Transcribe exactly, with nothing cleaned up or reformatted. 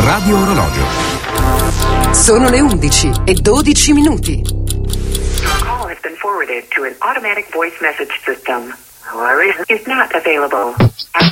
Radio Orologio. Sono le undici e dodici minuti. Your call has been forwarded to an automatic voice message system. Is not available.